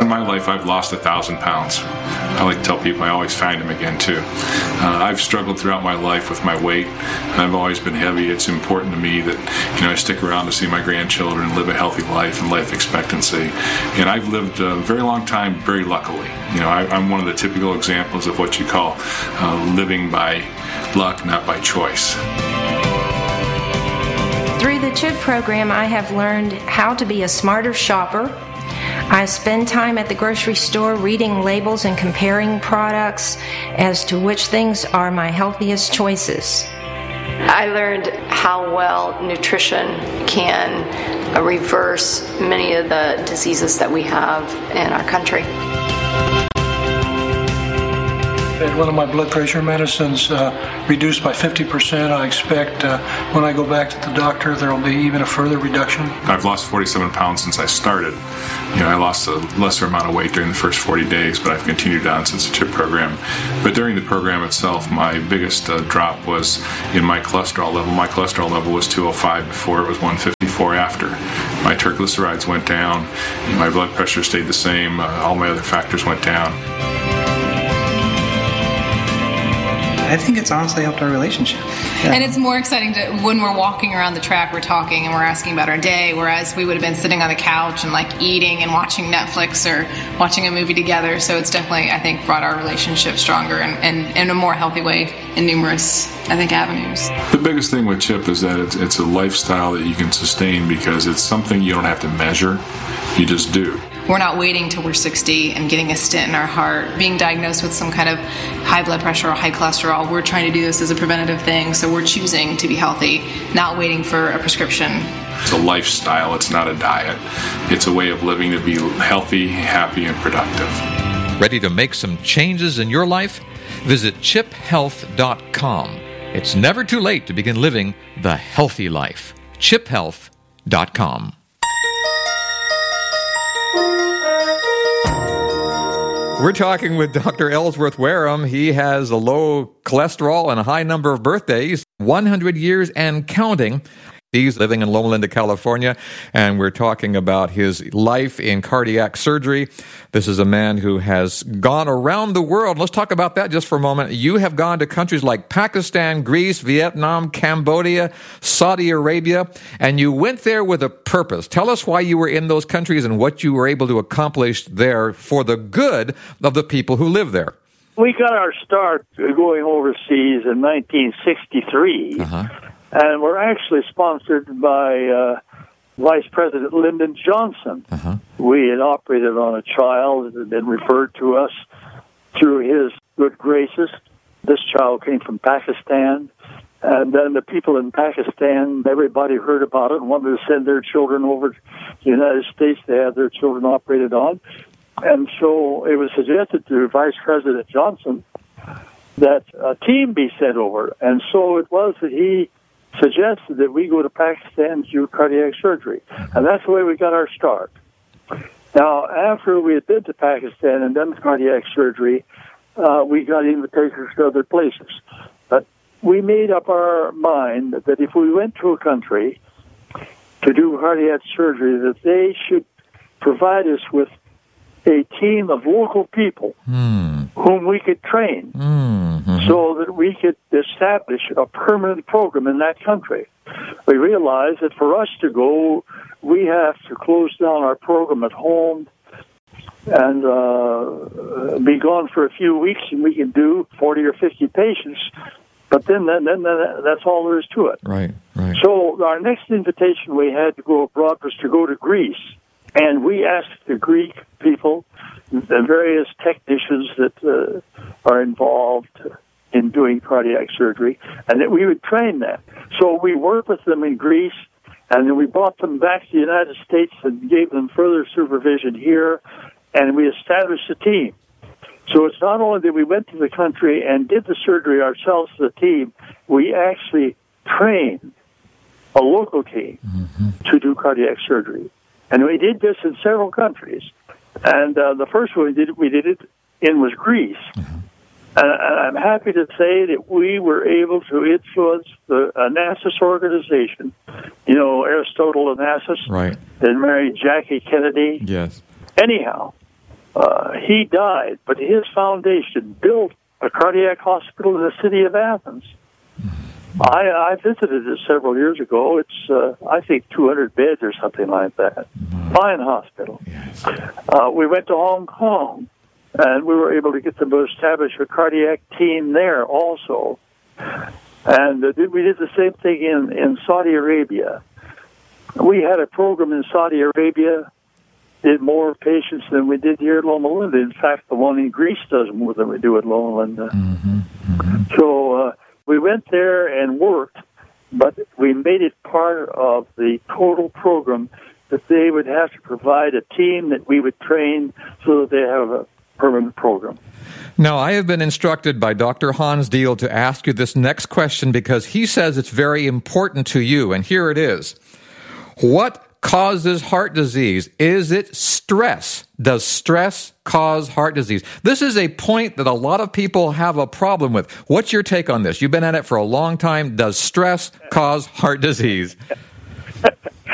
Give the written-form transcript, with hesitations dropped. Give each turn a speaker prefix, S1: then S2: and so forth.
S1: my life, I've lost 1,000 pounds. I like to tell people I always find them again, too. I've struggled throughout my life with my weight. I've always been heavy. It's important to me that, I stick around to see my grandchildren, live a healthy life and life expectancy. And I've lived a very long time very luckily. I'm one of the typical examples of what you call living by luck, not by choice.
S2: Through the CHIP program, I have learned how to be a smarter shopper. I spend time at the grocery store reading labels and comparing products as to which things are my healthiest choices.
S3: I learned how well nutrition can reverse many of the diseases that we have in our country.
S4: Had one of my blood pressure medicines reduced by 50%. I expect when I go back to the doctor, there will be even a further reduction.
S1: I've lost 47 pounds since I started. I lost a lesser amount of weight during the first 40 days, but I've continued on since the CHIP program. But during the program itself, my biggest drop was in my cholesterol level. My cholesterol level was 205 before, it was 154 after. My triglycerides went down, my blood pressure stayed the same, all my other factors went down.
S5: I think it's honestly helped our relationship.
S6: Yeah. And it's more exciting when we're walking around the track, we're talking and we're asking about our day, whereas we would have been sitting on the couch and eating and watching Netflix or watching a movie together. So it's definitely, I think, brought our relationship stronger and in a more healthy way in numerous, avenues.
S1: The biggest thing with CHIP is that it's a lifestyle that you can sustain because it's something you don't have to measure, you just do.
S6: We're not waiting till we're 60 and getting a stent in our heart, being diagnosed with some kind of high blood pressure or high cholesterol. We're trying to do this as a preventative thing, so we're choosing to be healthy, not waiting for a prescription.
S1: It's a lifestyle, it's not a diet. It's a way of living to be healthy, happy, and productive.
S7: Ready to make some changes in your life? Visit chiphealth.com. It's never too late to begin living the healthy life. chiphealth.com. We're talking with Dr. Ellsworth Wareham. He has a low cholesterol and a high number of birthdays, 100 years and counting. He's living in Loma Linda, California, and we're talking about his life in cardiac surgery. This is a man who has gone around the world. Let's talk about that just for a moment. You have gone to countries like Pakistan, Greece, Vietnam, Cambodia, Saudi Arabia, and you went there with a purpose. Tell us why you were in those countries and what you were able to accomplish there for the good of the people who live there.
S8: We got our start going overseas in 1963. And we're actually sponsored by Vice President Lyndon Johnson. We had operated on a child that had been referred to us through his good graces. This child came from Pakistan. And then the people in Pakistan, everybody heard about it and wanted to send their children over to the United States to have their children operated on. And so it was suggested to Vice President Johnson that a team be sent over. And so it was that he suggested that we go to Pakistan to do cardiac surgery. And that's the way we got our start. Now, after we had been to Pakistan and done cardiac surgery, we got invitations to other places. But we made up our mind that if we went to a country to do cardiac surgery, that they should provide us with a team of local people whom we could train so that we could establish a permanent program in that country. We realized that for us to go, we have to close down our program at home and be gone for a few weeks, and we can do 40 or 50 patients. But then that's all there is to it.
S7: Right.
S8: So our next invitation we had to go abroad was to go to Greece. And we asked the Greek people, the various technicians that are involved in doing cardiac surgery, and that we would train them. So we worked with them in Greece, and then we brought them back to the United States and gave them further supervision here, and we established a team. So it's not only that we went to the country and did the surgery ourselves as a team, we actually trained a local team to do cardiac surgery. And we did this in several countries. And the first one we did it in was Greece. And I'm happy to say that we were able to influence the Onassis organization. You know, Aristotle Onassis.
S7: Right.
S8: That married Jackie Kennedy.
S7: Yes.
S8: Anyhow, He died, but his foundation built a cardiac hospital in the city of Athens. I visited it several years ago. It's, I think, 200 beds or something like that. Fine hospital.
S7: Yes.
S8: We went to Hong Kong, and we were able to get them to establish a cardiac team there also. And we did the same thing in Saudi Arabia. We had a program in Saudi Arabia, did more patients than we did here at Loma Linda. In fact, the one in Greece does more than we do at Loma Linda. So we went there and worked, but we made it part of the total program that they would have to provide a team that we would train so that they have a permanent program.
S7: Now, I have been instructed by Dr. Hans Diehl to ask you this next question because he says it's very important to you, and here it is. What causes heart disease? Is it stress? Does stress cause heart disease? This is a point that a lot of people have a problem with. What's your take on this? You've been at it for a long time. Does stress cause heart disease?